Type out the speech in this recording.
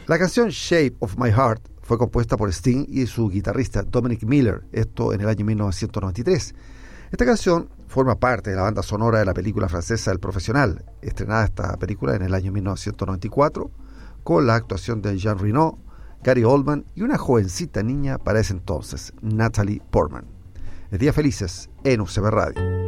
La canción Shape of My Heart fue compuesta por Sting y su guitarrista Dominic Miller, esto en el año 1993. Esta canción forma parte de la banda sonora de la película francesa El Profesional, estrenada esta película en el año 1994, con la actuación de Jean Reno, Gary Oldman y una jovencita niña para ese entonces, Natalie Portman. Días felices en UCB Radio.